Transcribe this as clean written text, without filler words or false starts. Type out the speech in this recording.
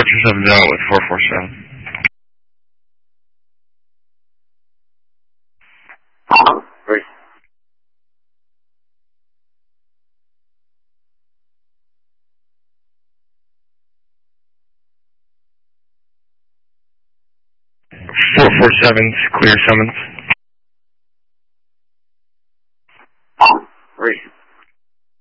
7 out with 447. Great. 447's clear summons.